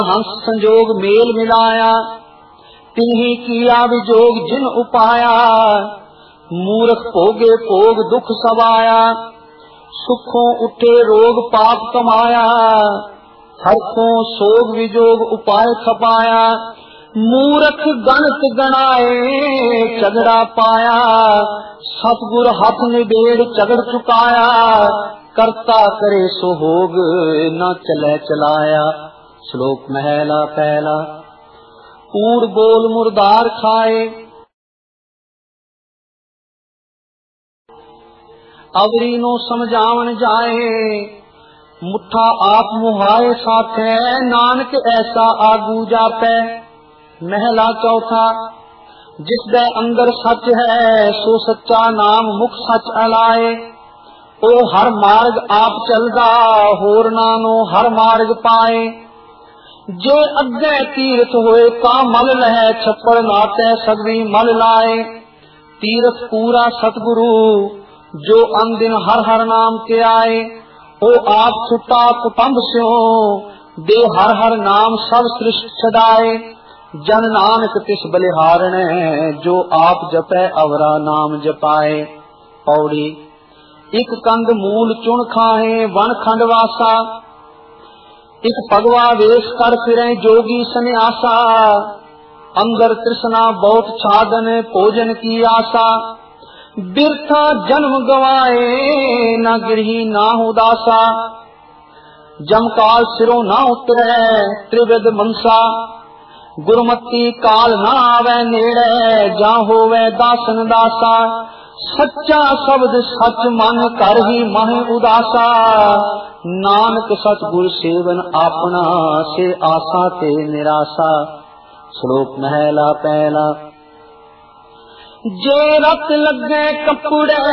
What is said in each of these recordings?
हंस संजोग मेल मिलाया, तिन्ही किया विजोग जिन उपाया। मूर्ख भोगे भोग दुख सवाया, सुखों उठे रोग पाप कमाया। हरखों सोग विजोग उपाय खपाया, मूर्ख गणत गणाए झगड़ा पाया। सतगुर हाथ निबेड़ झगड़ चुकाया, करता करे सो होग न चले चलाया। श्लोक महला पहला। कूड़ बोल मुर्दार खाए, अवरी नो समझावन जाए। मुठा आप मुहाए साथे, नानक ऐसा आगू जापै। महला चौथा। जिस दे अंदर सच है, सो सच्चा नाम मुख सच अलाए। ओ हर मार्ग आप चलदा, होर नानो हर मार्ग पाए। जे अगे तीर्थ होए ता मल लहे, छप्पड़ नाते सगवी मल लाए। तीर्थ पूरा सतगुरु, जो अनदिन हर हर नाम के आए। ओ आप छुटा कुटुंब स्यों, दे हर हर नाम सब सृष्टि छदाए। जन नानक तिस बलिहारण, जो आप जपै अवरा नाम जपाए। पौड़ी। एक कंद मूल चुन खाहे, वन खंड वासा। एक भगवा वेश कर फिरे जोगी सन्यासा। अंदर तृष्णा बहुत छादन, भोजन की आशा। बिरथा जन्म गवाए, न गिरही ना उदासा। जमकाल सिरों ना उतरे, त्रिविध मनसा। गुरमती काल ना आवे नेड़े, जा होवे दासन दासा। सच्चा शब्द सच मन कर ही मह उदासा। नानक सतगुर सेवन अपना, से आशा ते निराशा। श्लोक महला पहला। जे रत लगे कपड़े,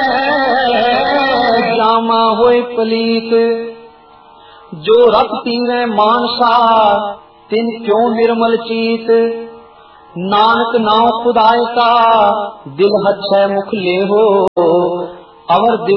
जामा होए पलीत। जो रत पीवे मानसा, तिन क्यों निर्मल चीत। नानक नाम खुदाए का, दिल हच्छै मुख ले हो। अवर